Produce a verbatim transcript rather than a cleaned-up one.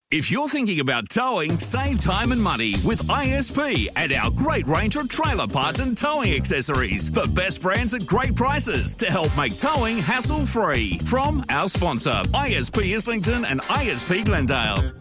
If you're thinking about towing, save time and money with I S P and our great range of trailer parts and towing accessories. The best brands at great prices to help make towing hassle-free. From our sponsor, I S P Islington and I S P Glendale.